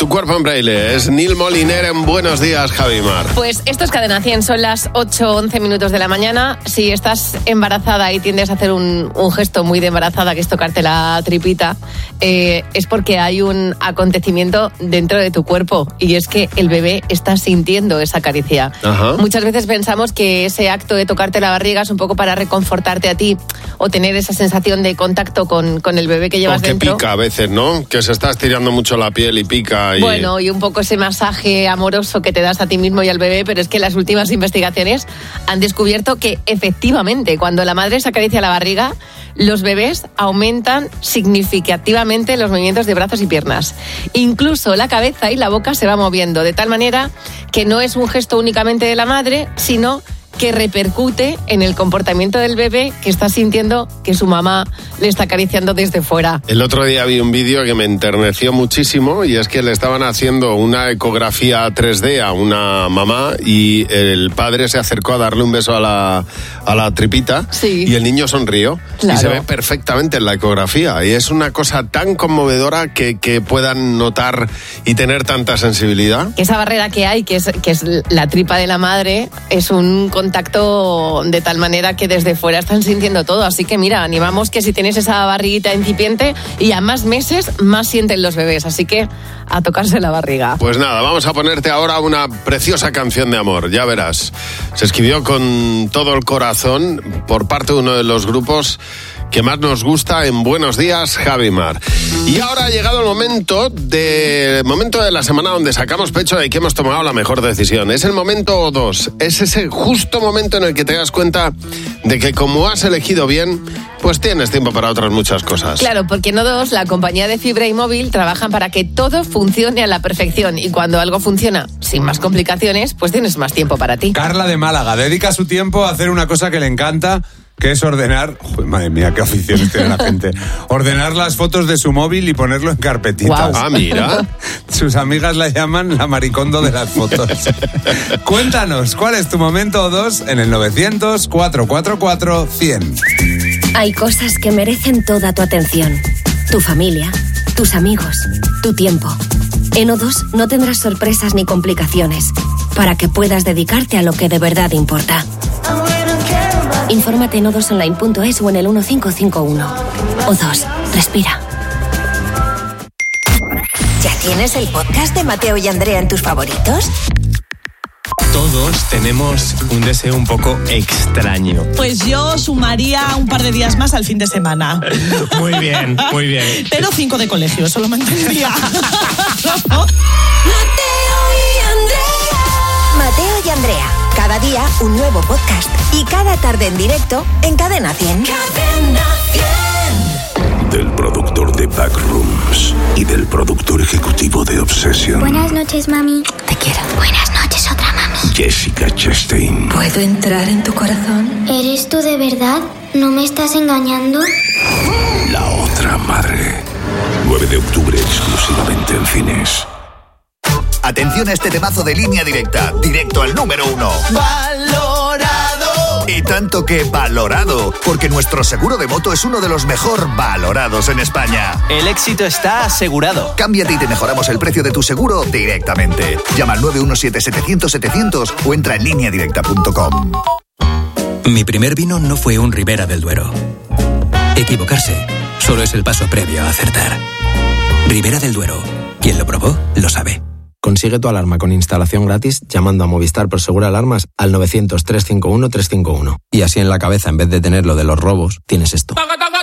Tu cuerpo en braille. Es Neil Moliner en Buenos Días, Javimar. Pues esto es Cadena 100, son las 8:11 minutos de la mañana. Si estás embarazada y tiendes a hacer un gesto muy de embarazada, que es tocarte la tripita, es porque hay un acontecimiento dentro de tu cuerpo y es que el bebé está sintiendo esa caricia. Ajá. Muchas veces pensamos que ese acto de tocarte la barriga es un poco para reconfortarte a ti o tener esa sensación de contacto con el bebé que llevas dentro. Pica a veces, ¿no? Que se está estirando mucho la piel y pica. Bueno, y un poco ese masaje amoroso que te das a ti mismo y al bebé, pero es que las últimas investigaciones han descubierto que efectivamente cuando la madre se acaricia la barriga, los bebés aumentan significativamente los movimientos de brazos y piernas. Incluso la cabeza y la boca se va moviendo, de tal manera que no es un gesto únicamente de la madre, sino que repercute en el comportamiento del bebé que está sintiendo que su mamá le está acariciando desde fuera. El otro día vi un vídeo que me enterneció muchísimo y es que le estaban haciendo una ecografía 3D a una mamá y el padre se acercó a darle un beso a la tripita. Sí. Y el niño sonrió. Claro. Y se ve perfectamente en la ecografía y es una cosa tan conmovedora que puedan notar y tener tanta sensibilidad. Esa barrera que hay, que es la tripa de la madre, es un contacto de tal manera que desde fuera están sintiendo todo. Así que mira, animamos que si tienes esa barriguita incipiente y a más meses, más sienten los bebés. Así que a tocarse la barriga. Pues nada, vamos a ponerte ahora una preciosa canción de amor, ya verás. Se escribió con todo el corazón por parte de uno de los grupos que más nos gusta en Buenos Días, Javimar. Y ahora ha llegado el momento de la semana donde sacamos pecho de que hemos tomado la mejor decisión. Es el momento 2, es ese justo momento en el que te das cuenta de que como has elegido bien, pues tienes tiempo para otras muchas cosas. Claro, porque en O2, la compañía de fibra y móvil, trabajan para que todo funcione a la perfección y cuando algo funciona sin más complicaciones, pues tienes más tiempo para ti. Carla de Málaga dedica su tiempo a hacer una cosa que le encanta, que es ordenar... Joder, madre mía, qué aficiones tiene la gente. Ordenar las fotos de su móvil y ponerlo en carpetitas. Guau. Ah, mira. Sus amigas la llaman la maricondo de las fotos. Cuéntanos, ¿cuál es tu momento 2 en el 900-444-100? Hay cosas que merecen toda tu atención. Tu familia, tus amigos, tu tiempo. En O2 no tendrás sorpresas ni complicaciones para que puedas dedicarte a lo que de verdad importa. Infórmate en o2online.es o en el 1551. O2, respira. ¿Ya tienes el podcast de Mateo y Andrea en tus favoritos? Todos tenemos un deseo un poco extraño. Pues yo sumaría un par de días más al fin de semana. Muy bien, muy bien. Pero 5 de colegio, eso lo mantendría. Mateo y Andrea. Cada día un nuevo podcast. Y cada tarde en directo en Cadena 100. Cadena 100. Del productor de Backrooms y del productor ejecutivo de Obsession. Buenas noches, mami. Te quiero. Buenas noches, otra mami. Jessica Chastain. ¿Puedo entrar en tu corazón? ¿Eres tú de verdad? ¿No me estás engañando? La otra madre. 9 de octubre exclusivamente en cines. Atención a este temazo de Línea Directa, directo al número 1. ¡Valorado! Y tanto que valorado, porque nuestro seguro de moto es uno de los mejor valorados en España. El éxito está asegurado. Cámbiate y te mejoramos el precio de tu seguro directamente. Llama al 917-700-700 o entra en lineadirecta.com. Mi primer vino no fue un Ribera del Duero. Equivocarse solo es el paso previo a acertar. Ribera del Duero. Quien lo probó, lo sabe. Consigue tu alarma con instalación gratis llamando a Movistar Prosegur Alarmas al 900-351-351. Y así en la cabeza, en vez de tener lo de los robos, tienes esto.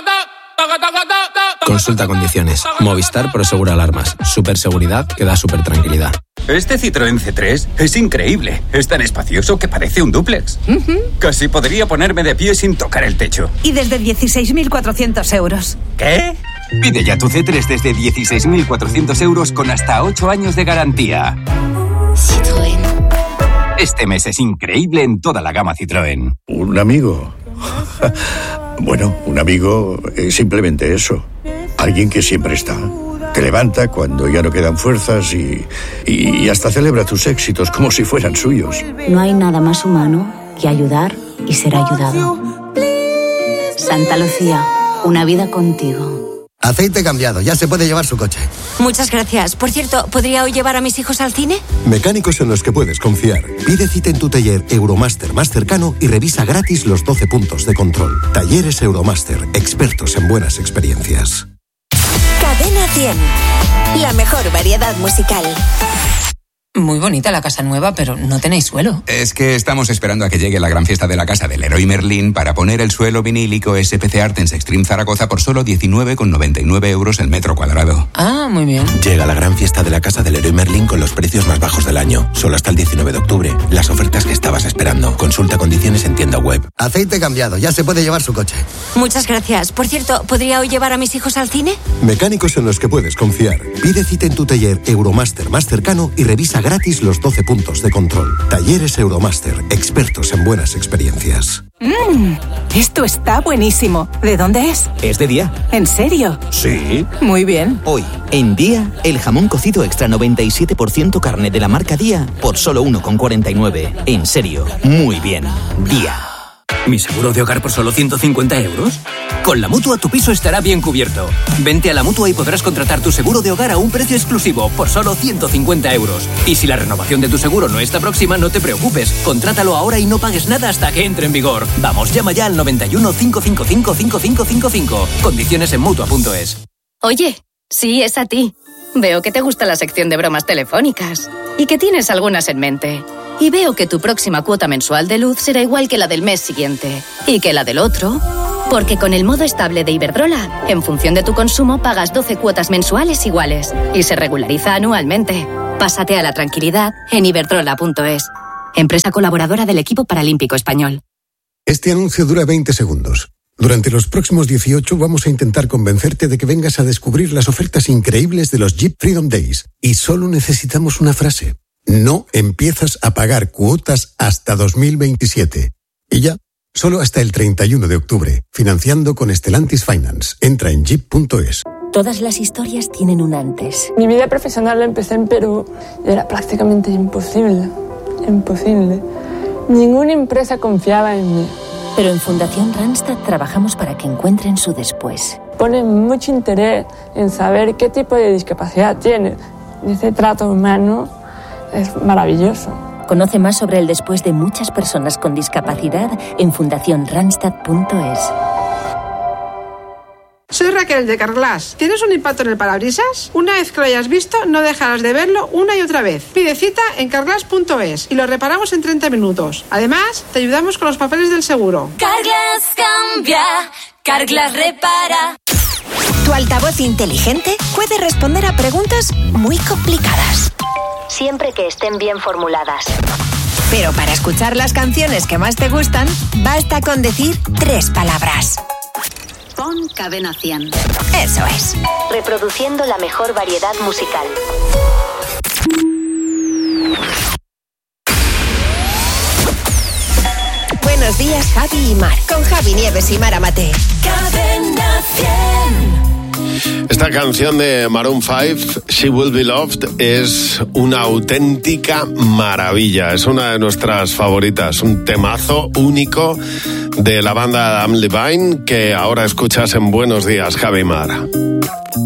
Consulta condiciones. Movistar Prosegur Alarmas. Superseguridad que da super tranquilidad. Este Citroën C3 es increíble. Es tan espacioso que parece un dúplex. Casi podría ponerme de pie sin tocar el techo. Y desde 16.400 euros. ¿Qué? Pide ya tu C3 desde 16.400 euros con hasta 8 años de garantía. Citroën. Este mes es increíble en toda la gama Citroën. ¿Un amigo? Bueno, un amigo es simplemente eso. Alguien que siempre está. Te levanta cuando ya no quedan fuerzas y hasta celebra tus éxitos como si fueran suyos. No hay nada más humano que ayudar y ser ayudado. Santa Lucía, una vida contigo. Aceite cambiado, ya se puede llevar su coche. Muchas gracias. Por cierto, ¿podría hoy llevar a mis hijos al cine? Mecánicos en los que puedes confiar. Pide cita en tu taller Euromaster más cercano y revisa gratis los 12 puntos de control. Talleres Euromaster, expertos en buenas experiencias. Cadena 100. La mejor variedad musical. Muy bonita la casa nueva, pero no tenéis suelo. Es que estamos esperando a que llegue la gran fiesta de la casa del Leroy Merlin para poner el suelo vinílico SPC Artens Extreme Zaragoza por solo 19,99 euros el metro cuadrado. Ah, muy bien. Llega la gran fiesta de la casa del Leroy Merlin con los precios más bajos del año. Solo hasta el 19 de octubre. Las ofertas que estabas esperando. Consulta condiciones en tienda web. Aceite cambiado, ya se puede llevar su coche. Muchas gracias. Por cierto, ¿podría hoy llevar a mis hijos al cine? Mecánicos en los que puedes confiar. Pide cita en tu taller Euromaster más cercano y revisa gratis los 12 puntos de control. Talleres Euromaster, expertos en buenas experiencias. Esto está buenísimo. ¿De dónde es? Es de Día. ¿En serio? Sí. Muy bien. Hoy, en Día, el jamón cocido extra 97% carne de la marca Día por solo 1,49. En serio, muy bien. Día. ¿Mi seguro de hogar por solo 150 euros? Con la Mutua tu piso estará bien cubierto. Vente a la Mutua y podrás contratar tu seguro de hogar a un precio exclusivo por solo 150 euros. Y si la renovación de tu seguro no está próxima, no te preocupes. Contrátalo ahora y no pagues nada hasta que entre en vigor. Vamos, llama ya al 91 555 5555. Condiciones en Mutua.es. Oye, sí, es a ti. Veo que te gusta la sección de bromas telefónicas y que tienes algunas en mente. Y veo que tu próxima cuota mensual de luz será igual que la del mes siguiente y que la del otro. Porque con el modo estable de Iberdrola, en función de tu consumo, pagas 12 cuotas mensuales iguales y se regulariza anualmente. Pásate a la tranquilidad en iberdrola.es. Empresa colaboradora del equipo paralímpico español. Este anuncio dura 20 segundos. Durante los próximos 18 vamos a intentar convencerte de que vengas a descubrir las ofertas increíbles de los Jeep Freedom Days. Y solo necesitamos una frase. No empiezas a pagar cuotas hasta 2027. Y ya, solo hasta el 31 de octubre. Financiando con Stellantis Finance. Entra en jeep.es. Todas las historias tienen un antes. Mi vida profesional la empecé en Perú y era prácticamente imposible. Imposible. Ninguna empresa confiaba en mí. Pero en Fundación Randstad trabajamos para que encuentren su después. Ponen mucho interés en saber qué tipo de discapacidad tiene. Ese trato humano es maravilloso. Conoce más sobre el después de muchas personas con discapacidad en fundacionrandstad.es. Soy Raquel de Carglass. ¿Tienes un impacto en el parabrisas? Una vez que lo hayas visto, no dejarás de verlo una y otra vez. Pide cita en carglass.es y lo reparamos en 30 minutos. Además, te ayudamos con los papeles del seguro. Carglass cambia, Carglass repara. Tu altavoz inteligente puede responder a preguntas muy complicadas. Siempre que estén bien formuladas. Pero para escuchar las canciones que más te gustan, basta con decir 3 palabras. Pon Cadena 100. Eso es. Reproduciendo la mejor variedad musical. Buenos días, Javi y Mar. Con Javi Nieves y Mara Mate. Cadena 100. Esta canción de Maroon 5, She Will Be Loved, es una auténtica maravilla. Es una de nuestras favoritas. Un temazo único de la banda Adam Levine que ahora escuchas en Buenos Días, Javi y Mar.